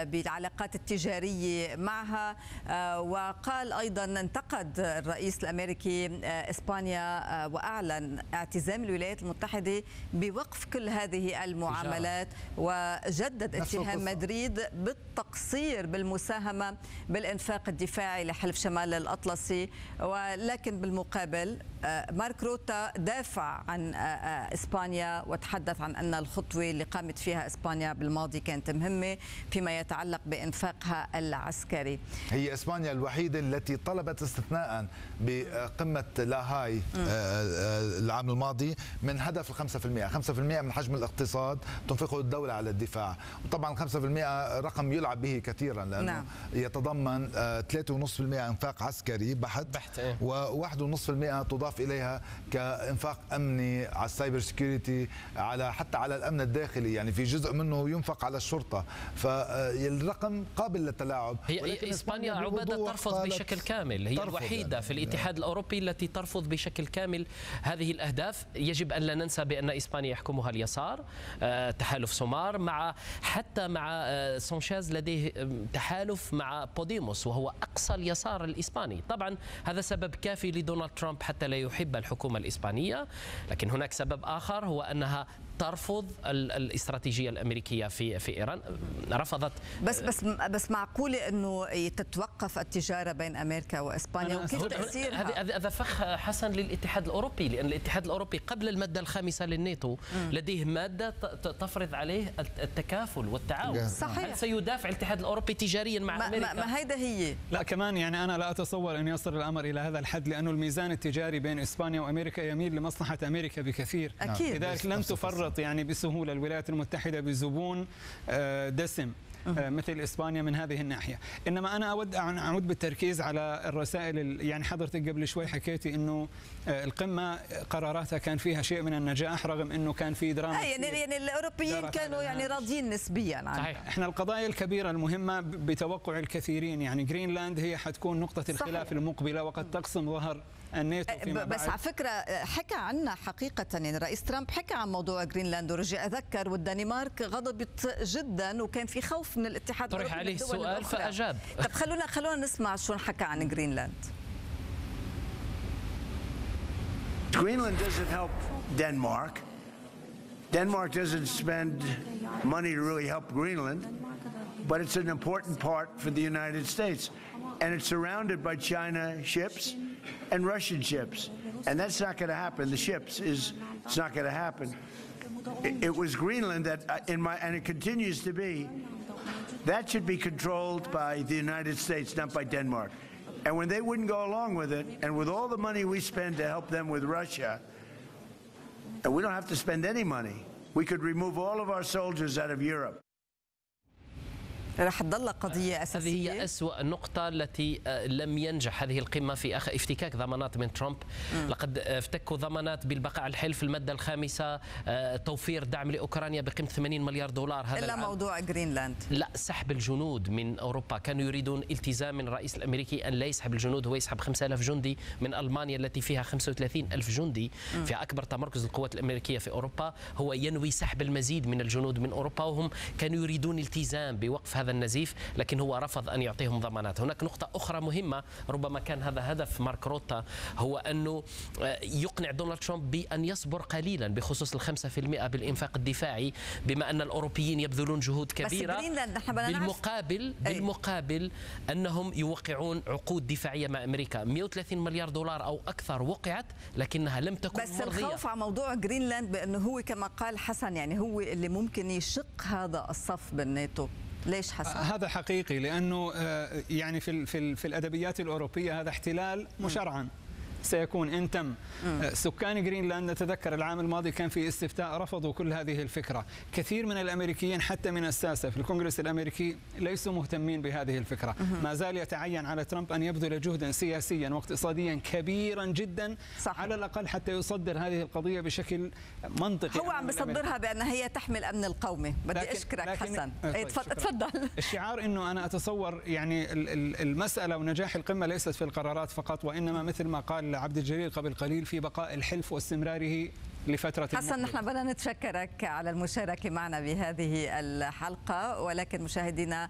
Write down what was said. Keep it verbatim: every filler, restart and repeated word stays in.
بالعلاقات التجارية معها. وقال أيضا انتقد الرئيس الأمريكي إسبانيا وأعلن اعتزام الولايات المتحدة بوقف كل هذه المعاملات، وجدد اتهام مدريد بالتقصير بالمساهمة بالإنفاق الدفاعي لحلف شمال الأطلسي. ولكن بالمقابل مارك روتا دافع عن إسبانيا وتحدث عن أن الخطوة اللي قامت فيها إسبانيا بالماضي كانت مهمة فيما يتعلق بإنفاقها العسكري. هي إسبانيا الوحيدة التي طلبت استثناء بقمة لاهاي العام الماضي من هدف ال خمسة بالمئة، خمسة بالمئة من حجم الاقتصاد تنفقه الدولة على الدفاع. وطبعا خمسة بالمئة رقم يلعب به كثيرا لأنه نعم. يتضمن ثلاثة فاصلة خمسة بالمئة انفاق عسكري بحت, بحت إيه؟ و1.5% تضاف إليها كإنفاق أمني على السايبر سيكيورتي، على حتى على الأمن الداخلي، يعني في جزء منه ينفق على الشرطة. فالرقم قابل للتلاعب. هي إسبانيا عبادة ترفض بشكل كامل، هي الوحيدة يعني في الاتحاد الأوروبي التي ترفض بشكل كامل هذه الأهداف. يجب أن لا ننسى بأن إسبانيا يحكمها اليسار، تحالف سومار، مع حتى مع سانشيز لديه تحالف مع بوديموس وهو أقصى اليسار الإسباني. طبعا هذا سبب كافي لدونالد ترامب حتى لا يحب الحكومة الإسبانية، لكن هناك سبب آخر هو أنها ترفض الاستراتيجية الأمريكية في في إيران. رفضت. بس بس بس معقولة أنه تتوقف التجارة بين أمريكا وإسبانيا وكيف تأثيرها؟ هذا فخ حسن للاتحاد الأوروبي، لأن الاتحاد الأوروبي قبل المادة الخامسة للناتو لديه مادة تفرض عليه التكافل والتعاون. صحيح. هل سيدافع الاتحاد الأوروبي تجاريا مع ما أمريكا؟ ما هيدا هي. لا كمان يعني أنا لا أتصور أن يصل الأمر إلى هذا الحد، لأنه الميزان التجاري بين إسبانيا وأمريكا يميل لمصلحة أمريكا بكثير. أكيد. لذلك لن تفرط يعني بسهولة الولايات المتحدة بزبون دسم مثل إسبانيا من هذه الناحية. إنما أنا أود أن أعود بالتركيز على الرسائل. يعني حضرتك قبل شوي حكيتي إنه القمة قراراتها كان فيها شيء من النجاح رغم إنه كان في دراما. يعني يعني الأوروبيين كانوا يعني راضيين نسبيا عنها. صحيح. إحنا القضايا الكبيرة المهمة بتوقع الكثيرين، يعني جرينلاند هي حتكون نقطة الخلاف صحيح. المقبلة وقد تقسم ظهر الناتو فيما بس بعد. على فكرة حكى عنها حقيقة، يعني رئيس ترامب حكى عن موضوع جرينلاند ورجع أذكر، والدنمارك غضبت جدا وكان في خوف من الاتحاد الأوروبي. طرح عليه السؤال فأجاب. طب خلونا خلونا نسمع شو حكى عن جرينلاند. Greenland doesn't help Denmark. Denmark doesn't spend money to really help Greenland, but it's an important part for the United States. And it's surrounded by China ships and Russian ships. And that's not going to happen. The ships is, it's not going to happen. It, it was Greenland that, uh, in my, and it continues to be, that should be controlled by the United States, not by Denmark. And when they wouldn't go along with it, and with all the money we spend to help them with Russia, and we don't have to spend any money, we could remove all of our soldiers out of Europe. رح تضل قضية أساسية. هذه هي أسوأ النقطة التي لم ينجح هذه القمة في أخ افتكاك ضمانات من ترامب. م. لقد افتكوا ضمانات بالبقاء على الحلف، المادة الخامسة، توفير دعم لأوكرانيا بقيمة ثمانين مليار دولار. هذا إلا موضوع جرينلاند لا، سحب الجنود من أوروبا. كانوا يريدون التزام من الرئيس الأمريكي أن لا يسحب الجنود، هو يسحب خمسة آلاف جندي من ألمانيا التي فيها خمسة وثلاثين ألف جندي م. في أكبر تمركز القوات الأمريكية في أوروبا. هو ينوي سحب المزيد من الجنود من أوروبا، وهم كانوا يريدون التزام بوقف هذا النزيف، لكن هو رفض أن يعطيهم ضمانات. هناك نقطة أخرى مهمة، ربما كان هذا هدف مارك روتا، هو أنه يقنع دونالد ترامب بأن يصبر قليلا بخصوص الخمسة في المئة بالإنفاق الدفاعي، بما أن الأوروبيين يبذلون جهود كبيرة. بالمقابل بالمقابل أنهم يوقعون عقود دفاعية مع أمريكا. مئة وثلاثين مليار دولار أو أكثر وقعت، لكنها لم تكن بس مرضية. الخوف على موضوع جرينلاند بأنه هو كما قال حسن، يعني هو اللي ممكن يشق هذا الصف بالناتو. ليش حسن؟ هذا حقيقي، لأنه يعني في في في الأدبيات الأوروبية هذا احتلال مشرعا سيكون إن تم. سكان جرينلاند نتذكر العام الماضي كان في استفتاء رفضوا كل هذه الفكرة. كثير من الأمريكيين حتى من الساسة في الكونغرس الأمريكي ليسوا مهتمين بهذه الفكرة. ما زال يتعين على ترامب أن يبذل جهدا سياسيا واقتصاديا كبيرا جدا صح. على الأقل حتى يصدر هذه القضية بشكل منطقي. هو عم يصدرها بأنها هي تحمل أمن القومي. بدي لكن أشكرك لكن حسن. ايه تفضل. الشعار أنه أنا أتصور يعني المسألة ونجاح القمة ليست في القرارات فقط، وإنما مثل ما قال عبد الجليل قبل قليل في بقاء الحلف واستمراره لفترة. حسن نحن بدنا نتشكرك على المشاركة معنا بهذه الحلقة، ولكن مشاهدينا